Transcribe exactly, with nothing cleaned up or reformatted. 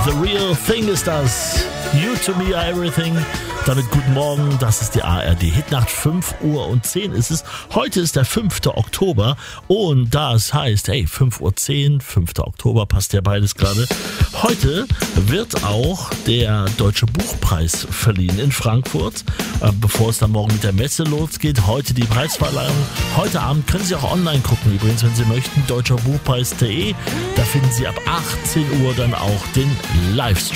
The Real Thing ist das. You to me are everything. Damit guten Morgen, das ist die A R D Hitnacht, fünf Uhr und zehn ist es. Heute ist der fünfte Oktober und das heißt, hey, fünf Uhr zehn, fünfter Oktober, passt ja beides gerade. Heute wird auch der Deutsche Buchpreis verliehen in Frankfurt, äh, bevor es dann morgen mit der Messe losgeht. Heute die Preisverleihung. Heute Abend können Sie auch online gucken, übrigens, wenn Sie möchten, deutscher buchpreis punkt de. Da finden Sie ab achtzehn Uhr dann auch den Livestream.